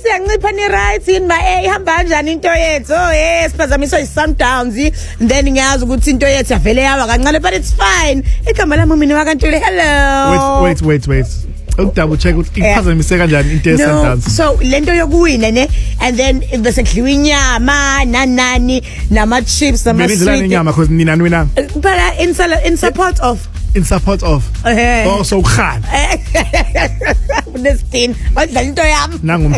siyancipha ni rights yini ba ihamba kanjani into yethu siphazamiswa i-sundowns then ngiyazi ukuthi into yethu yavele yawa kancane but it's fine igama lami mina wakantshulo hello wait double check ukuthi iphazamise kanjani into ye-sundowns so lento yokuwina ne and then bese kudliwa inyama nanani nama chips nama sweet mina inyama because nina nwina but in support of so khana Nestin wadlala into yami nangu